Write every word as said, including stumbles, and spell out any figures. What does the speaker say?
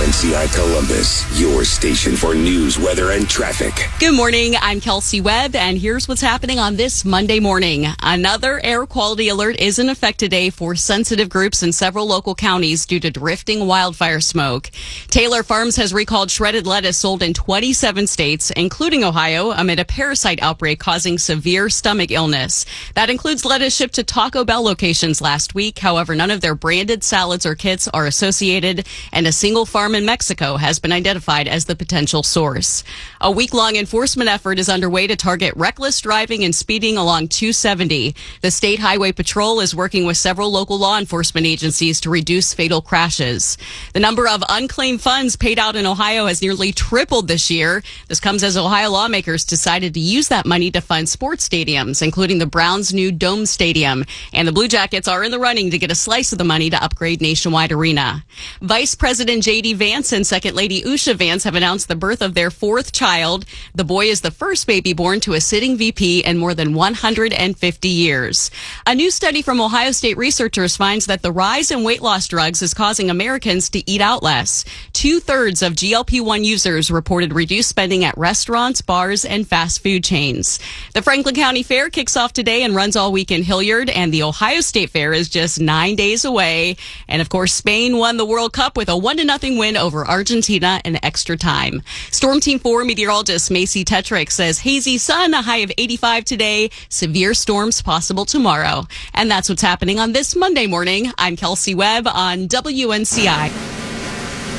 N C I Columbus, your station for news, weather, and traffic. Good morning. I'm Kelsey Webb, and here's what's happening on this Monday morning. Another air quality alert is in effect today for sensitive groups in several local counties due to drifting wildfire smoke. Taylor Farms has recalled shredded lettuce sold in twenty-seven states, including Ohio, amid a parasite outbreak causing severe stomach illness. That includes lettuce shipped to Taco Bell locations last week. However, none of their branded salads or kits are associated, and a single farm in Mexico has been identified as the potential source. A week-long enforcement effort is underway to target reckless driving and speeding along two seventy. The State Highway Patrol is working with several local law enforcement agencies to reduce fatal crashes. The number of unclaimed funds paid out in Ohio has nearly tripled this year. This comes as Ohio lawmakers decided to use that money to fund sports stadiums, including the Browns' new Dome Stadium. And the Blue Jackets are in the running to get a slice of the money to upgrade Nationwide Arena. Vice President J D Vance and Second Lady Usha Vance have announced the birth of their fourth child. The boy is the first baby born to a sitting V P in more than one hundred fifty years. A new study from Ohio State researchers finds that the rise in weight loss drugs is causing Americans to eat out less. Two-thirds of G L P one users reported reduced spending at restaurants, bars, and fast food chains. The Franklin County Fair kicks off today and runs all week in Hilliard, and the Ohio State Fair is just nine days away. And of course, Spain won the World Cup with a one to nothing win over Argentina in extra time. Storm Team four meteorologist Macy Tetrick says hazy sun, a high of eighty-five today, severe storms possible tomorrow. And that's what's happening on this Monday morning. I'm Kelsey Webb on W N C I.